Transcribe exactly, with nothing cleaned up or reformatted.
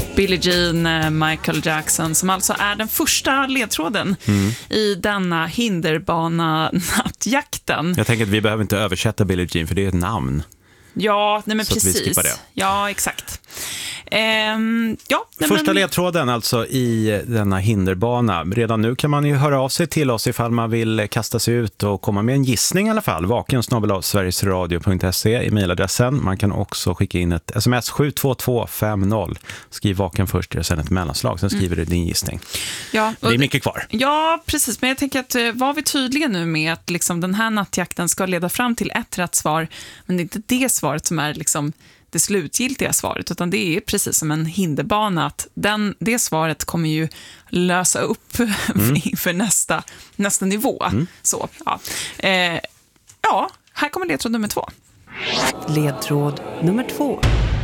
Billie Jean, Michael Jackson, som alltså är den första ledtråden mm. i denna hinderbana nattjakten. Jag tänker att vi behöver inte översätta Billie Jean, för det är ett namn. Ja, nej men så precis. Ja, exakt. Ehm, ja, nej Första men... ledtråden alltså i denna hinderbana. Redan nu kan man ju höra av sig till oss ifall man vill kasta sig ut och komma med en gissning i alla fall. vaken snabel-a sverigesradio punkt se i mejladressen. Man kan också skicka in ett sms sju två två fem noll. Skriv vaken först och sen ett mellanslag. Sen skriver mm. du din gissning. Ja, och... det är mycket kvar. Ja, precis. Men jag tänker att var vi tydliga nu med att liksom den här nattjakten ska leda fram till ett rätt svar. Men det är inte det svaret som är liksom det slutgiltiga svaret, utan det är precis som en hinderbana, att den, det svaret kommer ju lösa upp mm. för nästa, nästa nivå. Mm. Så, ja. Eh, ja, här kommer ledtråd nummer två. Ledtråd nummer två.